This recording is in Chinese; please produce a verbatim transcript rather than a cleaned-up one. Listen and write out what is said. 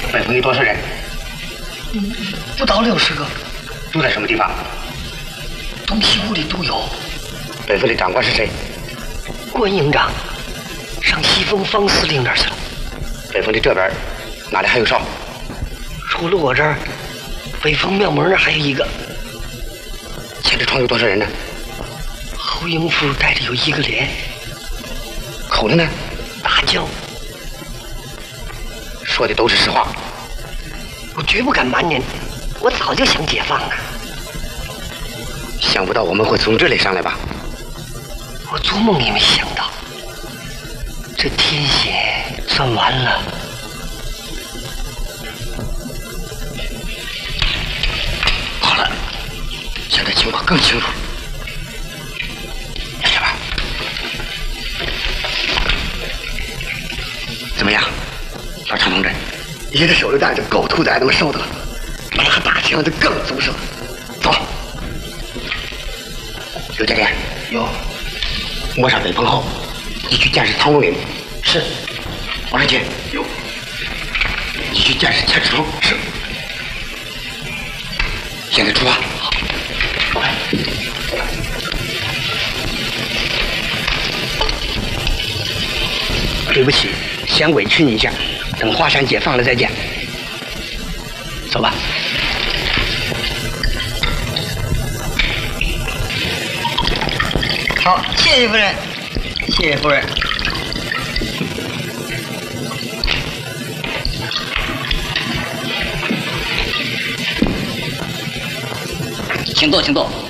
北风有多少人？ 嗯，不到六十个。 住在什么地方？ 东西屋里都有。 北风的长官是谁？ 关营长，上西风方司令那儿去了。 北风的这边哪里还有哨？ 除了我这儿，北风庙门那儿还有一个。 前这床有多少人呢？ 侯营副带着有一个连。 口子呢？ 大将。 说的都是实话。 我绝不敢瞒您，我早就想解放了。 想不到我们会从这里上来吧？ 我做梦也没想到，这天险算完了。 好了，现在情况更清楚。来吧，怎么样，老常同志？一个手榴弹就够兔崽子们受的了，来个大枪就更足手。走，刘教练。 有。 摸上北风后，你去监视唐龙岭。 是。 王世杰。 有。 你去监视钱志忠。 是。 现在出发。 好。对不起，先委屈你一下，等华山解放了再见。走吧。好，谢谢夫人，谢谢夫人。 请坐，请坐。